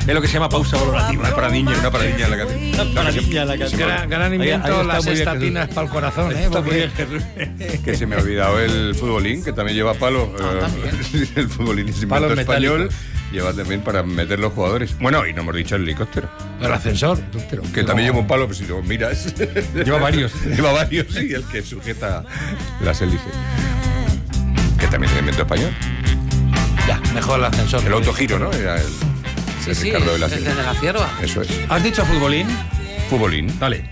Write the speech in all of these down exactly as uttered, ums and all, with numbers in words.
Es lo que se llama pausa valorativa. Una paradiña, una paradiña en la canción. Una paradiña en la canción. Gran, gran invento, ahí, ahí las bien, estatinas para el corazón, ¿eh? Está muy bien, Que se me ha olvidado el futbolín, que también lleva palo. Ah, eh, el futbolín es invento español. Lleva también para meter los jugadores. Bueno, y no hemos dicho el helicóptero. El ascensor. Que lleva, también lleva un palo, pero si lo miras. Lleva varios. Lleva varios, sí, el que sujeta las hélices. Que también es invento español. Ya, mejor el ascensor. El autogiro, ¿no? Era el, Sí, el sí, Ricardo de la desde la Cierva. Eso es. ¿Has dicho futbolín? Futbolín. Dale.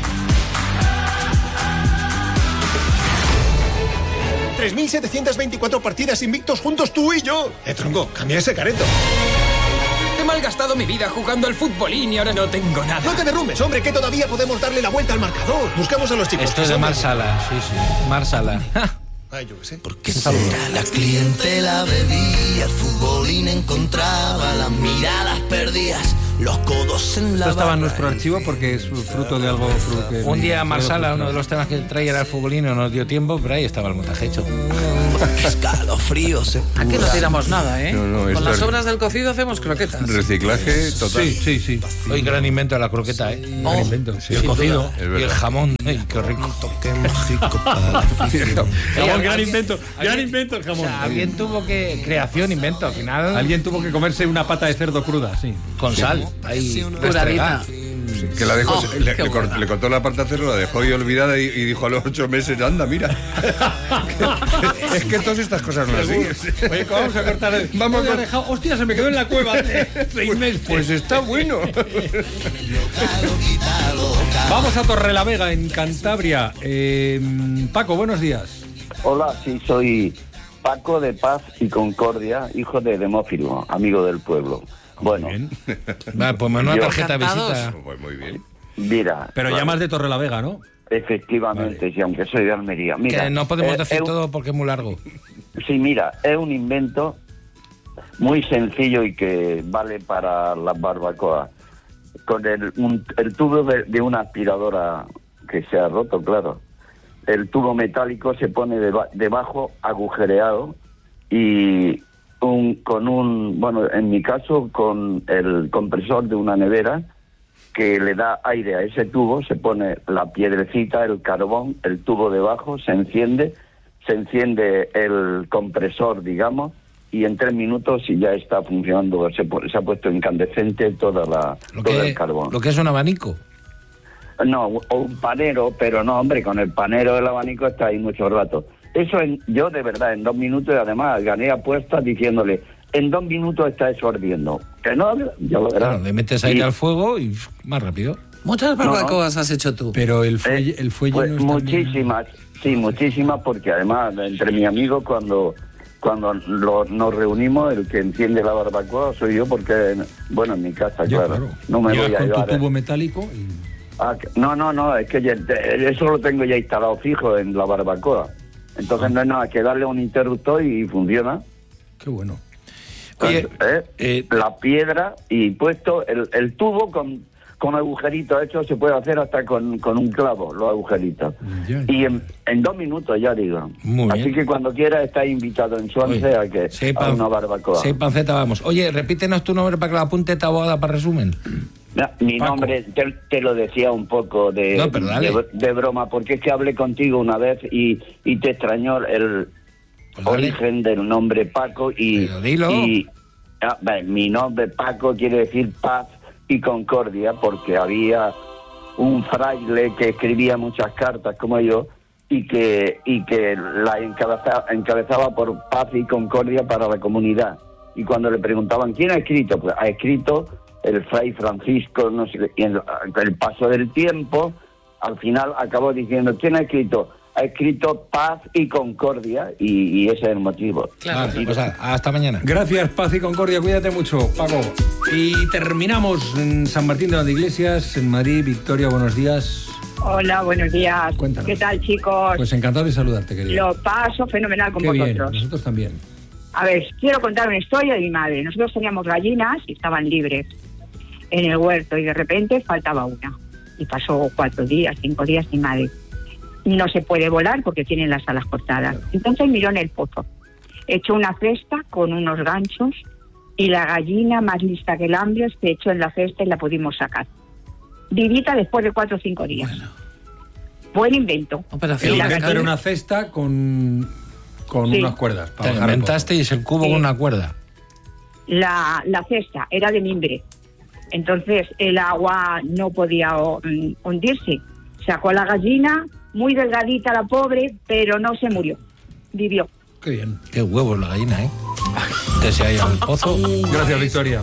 tres mil setecientas veinticuatro partidas invictos juntos tú y yo. Eh, tronco, cambia ese careto. He malgastado mi vida jugando al futbolín y ahora no tengo nada. No te derrumbes, hombre, que todavía podemos darle la vuelta al marcador. Buscamos a los chicos. Esto es de Marsala, sí, sí. Marsala. Ay, yo qué sé. ¿Por qué será? La clientela bebía, el futbolín encontraba las miradas perdidas, los codos en la Esto estaba en barra. nuestro archivo porque es fruto de algo... Fruto que Un día Marsala, fruto, uno de los temas que traía era el futbolín, no nos dio tiempo, pero ahí estaba el montaje hecho. Escalofríos. Aquí no tiramos nada, ¿eh? No, no, Con esto las es- sobras del cocido hacemos croquetas. Reciclaje total. Sí, sí, sí. Hoy gran invento de la croqueta, ¿eh? Oh, Gran invento. Y el sin cocido. duda. Es Y el verdad. jamón. Ay, qué rico. Toque mágico para la afición. Jamón, gran Alguien- invento. Gran alguien- invento el O jamón. sea, alguien tuvo que... Creación, invento, al final... Alguien tuvo que comerse una pata de cerdo cruda, sí. Con sal. Ahí, Curadita. Sí, que la dejó, Oh, le, qué le cor- buena. le cortó la parte de cerdo, la dejó ahí olvidada y, y dijo a los ocho meses, anda, mira. Es que todas estas cosas no las sigues. Oye, ¿cómo vamos a cortar el... Vamos Oye, a- ha dejado- Hostia, se me quedó en la cueva hace seis meses. Pues está bueno. Vamos a Torrelavega, en Cantabria. Eh, Paco, buenos días. Hola, sí, soy Paco de Paz y Concordia, hijo de Demófilo, amigo del pueblo. Bueno, Bien. Va, pues una Yo- tarjeta de Encantados. visita. Pues muy bien. mira. Pero vale, llamas de Torrelavega, ¿no? Efectivamente, Vale. sí, aunque soy de Almería. Mira, Que no podemos eh, decir es un- todo porque es muy largo. Sí, mira, es un invento muy sencillo y que vale para las barbacoas. Con el, un- el tubo de, de una aspiradora que se ha roto, claro. El tubo metálico se pone deba- debajo, agujereado, y un, con un, bueno, en mi caso, con el compresor de una nevera que le da aire a ese tubo, se pone la piedrecita, el carbón, el tubo debajo, se enciende, se enciende el compresor, digamos, y en tres minutos y ya está funcionando, se, pu- se ha puesto incandescente toda la, Lo todo que, el carbón. lo que es un abanico. No, o un panero, pero no, hombre, con el panero del abanico está ahí mucho rato. Eso en, yo de verdad, en dos minutos, y además gané apuestas diciéndole, en dos minutos está eso ardiendo. Que no, ya lo verás. Claro, le metes aire Y- al fuego y pff, más rápido. Muchas barbacoas has hecho tú. Pero el fuelle, Eh, el fuelle pues no está bien. muchísimas, sí, muchísimas, porque además entre mis amigos cuando cuando lo- nos reunimos, el que enciende la barbacoa soy yo, porque, bueno, en mi casa, Ya, claro, claro. no me Llegas voy a con llevar. tu tubo metálico y... Ah, que- no, no, no, es que ya- te- eso lo tengo ya instalado fijo en la barbacoa. Entonces no es nada que darle un interruptor y funciona. Qué bueno. Oye, ¿Eh? eh, La piedra y puesto el, el tubo con, con agujeritos hechos, se puede hacer hasta con, con un clavo, los agujeritos. Ya, ya. Y en, en dos minutos, ya digo. Muy Así bien. que cuando quiera está invitado en Swansea a que seis a pan- una barbacoa. seis panceta, vamos. Oye, repítenos tu nombre para que lo apunte Taboada para resumen. Mira, mi Paco. nombre, te, te lo decía un poco de, No, pero dale. de, de broma, porque es que hablé contigo una vez y, y te extrañó el Pues dale. origen del nombre Paco y... Pero dilo. y ah, ven, mi nombre Paco quiere decir paz y concordia, porque había un fraile que escribía muchas cartas como yo y que y que la encabeza, encabezaba por paz y concordia para la comunidad. Y cuando le preguntaban quién ha escrito, pues ha escrito el fray Francisco, no sé, y en el paso del tiempo, al final acabó diciendo quién ha escrito. Ha escrito paz y concordia y, y ese es el motivo. Claro. Vale, pues a- hasta mañana. Gracias, Paz y Concordia. Cuídate mucho, Paco. Y terminamos en San Martín de las Iglesias, en Madrid. Victoria, buenos días. Hola, buenos días. Cuéntanos. ¿Qué tal, chicos? Pues encantado de saludarte, querido. Lo paso fenomenal con Qué bien, vosotros. nosotros también. A ver, quiero contar una historia de mi madre. Nosotros teníamos gallinas y estaban libres en el huerto y de repente faltaba una. Y pasó cuatro días, cinco días mi madre. No se puede volar porque tienen las alas cortadas. Entonces miró en el pozo. Echó una cesta con unos ganchos Y la gallina, más lista que el hambre, se echó en la cesta y la pudimos sacar. Vivita después de cuatro o cinco días. Bueno. Buen invento. El invento era una cesta con, con Sí. unas cuerdas. Te inventasteis el cubo Sí. con una cuerda. La, la cesta era de mimbre. Entonces el agua no podía mm, hundirse. Sacó a la gallina, muy delgadita la pobre, pero no se murió. Vivió. Qué bien. Qué huevos la gallina, ¿eh? Que se haya un pozo. Gracias, Victoria.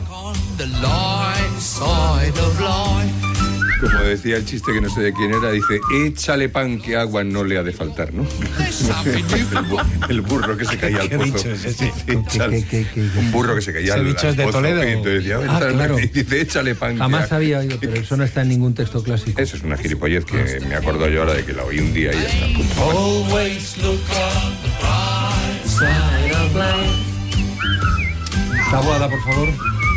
Como decía el chiste que no sé de quién era, dice, échale pan que agua no le ha de faltar, ¿no? el, bu- el burro que se caía al ¿Qué pozo. bicho es ese? Dice, échale- ¿Qué- qué- qué- qué? Un burro que se caía ¿Ese al, bicho al es de pozo. Toledo? Y entonces decía, Ah, "Vente, claro. y dice, échale pan Jamás que había oído, pero eso no está en ningún texto clásico. Eso es una gilipollez que me acuerdo yo ahora de que la oí un día y ya está. Punto. Taboada, por favor.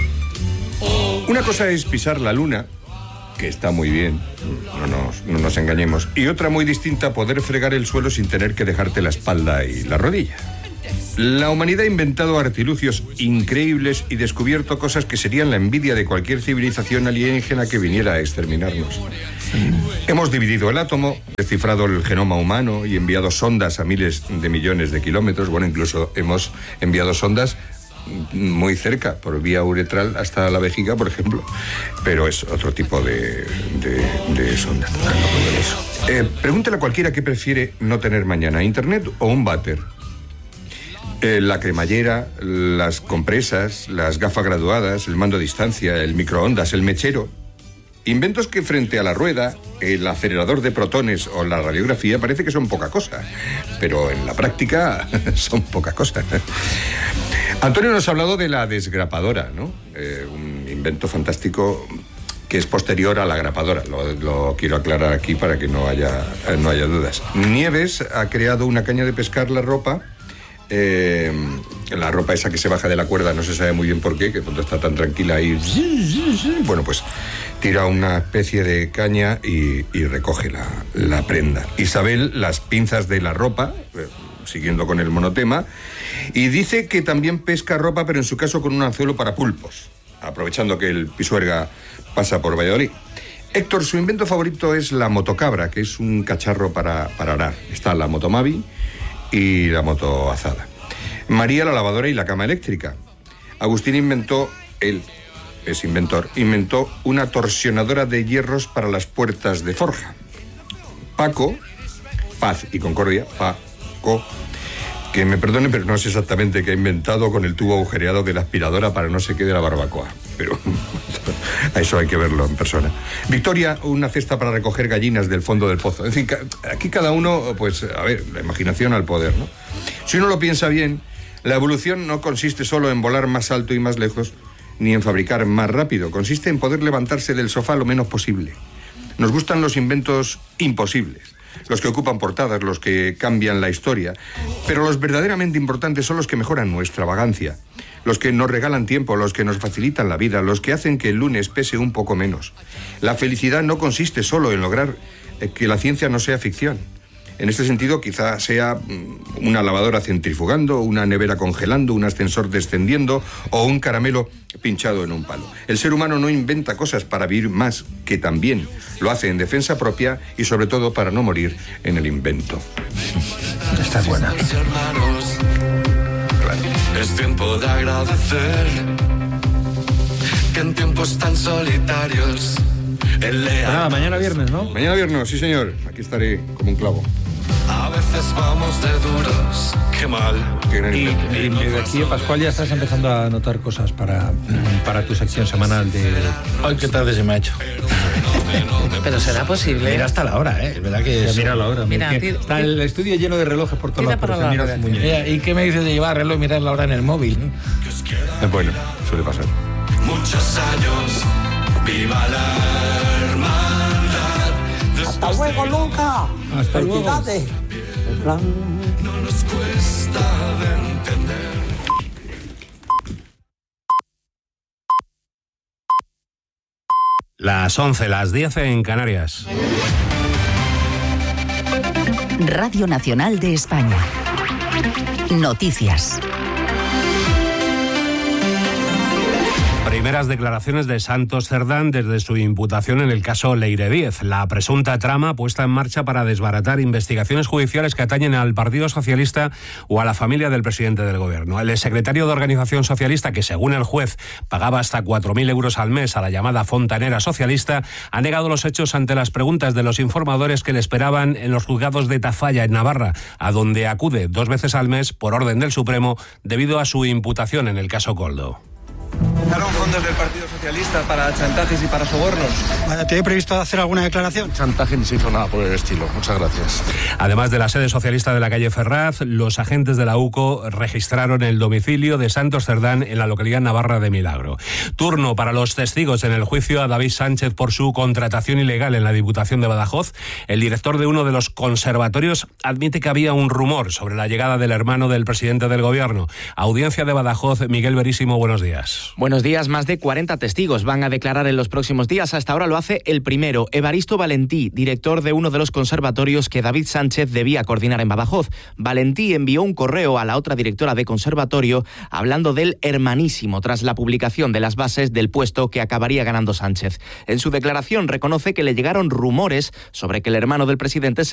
Una cosa es pisar la luna, que está muy bien, no nos, no nos engañemos, y otra muy distinta, poder fregar el suelo sin tener que dejarte la espalda y la rodilla. La humanidad ha inventado artilugios increíbles y descubierto cosas que serían la envidia de cualquier civilización alienígena que viniera a exterminarnos. Hemos dividido el átomo, descifrado el genoma humano y enviado sondas a miles de millones de kilómetros. Bueno, incluso hemos enviado sondas muy cerca, por vía uretral hasta la vejiga, por ejemplo. Pero es otro tipo de, de, de sonda. Eh, pregúntale a cualquiera qué prefiere no tener mañana, internet o un váter. Eh, la cremallera, las compresas, las gafas graduadas, el mando a distancia, el microondas, el mechero. Inventos que frente a la rueda, el acelerador de protones o la radiografía parece que son poca cosa, pero en la práctica son poca cosa. Antonio nos ha hablado de la desgrapadora, ¿no? Eh, un invento fantástico que es posterior a la grapadora. Lo, lo quiero aclarar aquí para que no haya, no haya dudas. Nieves ha creado una caña de pescar la ropa. Eh, la ropa esa que se baja de la cuerda, no se sabe muy bien por qué, que cuando está tan tranquila ahí, bueno, pues tira una especie de caña y, y recoge la, la prenda. Isabel, las pinzas de la ropa, eh, siguiendo con el monotema, y dice que también pesca ropa, pero en su caso con un anzuelo para pulpos, aprovechando que el Pisuerga pasa por Valladolid. Héctor, su invento favorito es la motocabra, que es un cacharro para, para arar. Está la motomavi y la motoazada. María, la lavadora y la cama eléctrica. Agustín inventó, él es inventor, inventó una torsionadora de hierros para las puertas de forja. Paco, paz y concordia, Paco, que me perdone, pero no sé exactamente qué ha inventado con el tubo agujereado de la aspiradora para no se quede la barbacoa. Pero a eso hay que verlo en persona. Victoria, una cesta para recoger gallinas del fondo del pozo. En fin, aquí cada uno, pues, a ver, la imaginación al poder, ¿no? Si uno lo piensa bien, la evolución no consiste solo en volar más alto y más lejos, ni en fabricar más rápido. Consiste en poder levantarse del sofá lo menos posible. Nos gustan los inventos imposibles, los que ocupan portadas, los que cambian la historia, pero los verdaderamente importantes son los que mejoran nuestra vagancia, los que nos regalan tiempo, los que nos facilitan la vida, los que hacen que el lunes pese un poco menos. La felicidad no consiste solo en lograr que la ciencia no sea ficción. En este sentido, quizá sea una lavadora centrifugando, una nevera congelando, un ascensor descendiendo o un caramelo pinchado en un palo. El ser humano no inventa cosas para vivir más, que también lo hace en defensa propia y sobre todo para no morir en el invento. Está buena. Es tiempo de agradecer que en tiempos tan solitarios el leal... Nada, mañana viernes, ¿no? Mañana viernes, sí señor. Aquí estaré como un clavo. A veces vamos de duros, qué mal. Qué gran Y, invento. y me decía, Pascual, ya estás empezando a notar cosas para, para tu sección semanal de... Ay, qué tarde se me ha hecho. Pero será posible. Mira hasta la hora, ¿eh? Es verdad que... Ya, mira la hora. Mira, que tira- está el estudio lleno de relojes por todos Tira lados. para pero se la mira hora. su muñeca. Mira, ¿y qué me dices de llevar el reloj y mirar la hora en el móvil? Es bueno, suele pasar. Muchos años, viva la hermandad. Hasta luego, Luca. Hasta luego. Felicidades. En plan... No nos cuesta de entender. Las once, las diez en Canarias. Radio Nacional de España. Noticias. Primeras declaraciones de Santos Cerdán desde su imputación en el caso Leire Díez, la presunta trama puesta en marcha para desbaratar investigaciones judiciales que atañen al Partido Socialista o a la familia del presidente del Gobierno. El exsecretario de Organización Socialista, que según el juez pagaba hasta cuatro mil euros al mes a la llamada fontanera socialista, ha negado los hechos ante las preguntas de los informadores que le esperaban en los juzgados de Tafalla, en Navarra, a donde acude dos veces al mes por orden del Supremo debido a su imputación en el caso Coldo. ¿Usaron fondos del Partido Socialista para chantajes y para sobornos? ¿Tiene previsto hacer alguna declaración? Chantaje ni se hizo nada por el estilo. Muchas gracias. Además de la sede socialista de la calle Ferraz, los agentes de la U C O registraron el domicilio de Santos Cerdán en la localidad navarra de Milagro. Turno para los testigos en el juicio a David Sánchez por su contratación ilegal en la Diputación de Badajoz. El director de uno de los conservatorios admite que había un rumor sobre la llegada del hermano del presidente del Gobierno. Audiencia de Badajoz, Miguel Verísimo, buenos días. Buenos días. Más de cuarenta testigos van a declarar en los próximos días. Hasta ahora lo hace el primero, Evaristo Valentí, director de uno de los conservatorios que David Sánchez debía coordinar en Badajoz. Valentí envió un correo a la otra directora de conservatorio hablando del hermanísimo tras la publicación de las bases del puesto que acabaría ganando Sánchez. En su declaración reconoce que le llegaron rumores sobre que el hermano del presidente se